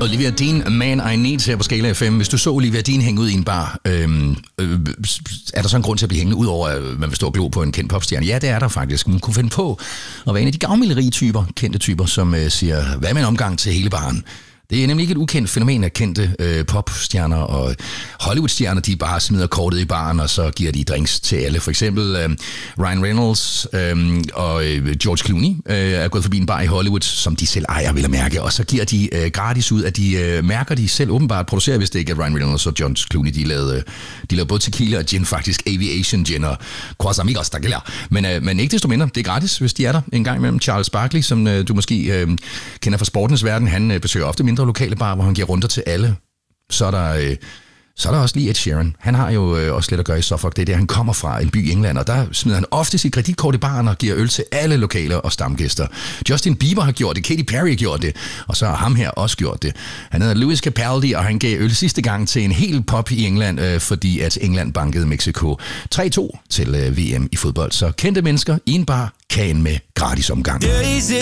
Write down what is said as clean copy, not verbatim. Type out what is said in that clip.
Olivia Dean, Man I Need, her på Skala FM. Hvis du så Olivia Dean hænge ud i en bar, er der så en grund til at blive hængende ud over, at man vil stå og glo på en kendt popstjerne? Ja, det er der faktisk. Hun kunne finde på at være en af de gavmilde typer, kendte typer, som siger, hvad med en omgang til hele baren? Det er nemlig ikke et ukendt fænomen af kendte popstjerner og Hollywood-stjerner, de bare smider kortet i baren, og så giver de drinks til alle. For eksempel Ryan Reynolds og George Clooney er gået forbi en bar i Hollywood, som de selv ejer, vil jeg mærke, og så giver de gratis ud af de mærker, de selv åbenbart producerer, hvis det ikke er Ryan Reynolds og George Clooney. De lavede både tequila og gin, faktisk Aviation Gin og Quas Amigos, der gælder. Men ikke desto mindre, det er gratis, hvis de er der en gang imellem. Charles Barkley, som du måske kender fra sportens verden, han besøger ofte mindre lokale bar, hvor han giver runder til alle. Så er der også lige Ed Sheeran. Han har jo også lidt at gøre i Suffolk. Det er der, han kommer fra, en by i England, og der smider han ofte sit kreditkort i baren og giver øl til alle lokale og stamgæster. Justin Bieber har gjort det, Katy Perry har gjort det, og så har ham her også gjort det. Han hedder Louis Capaldi, og han gav øl sidste gang til en hel pop i England, fordi at England bankede Mexico 3-2 til VM i fodbold. Så kendte mennesker i en bar kan med gratis omgang. Easy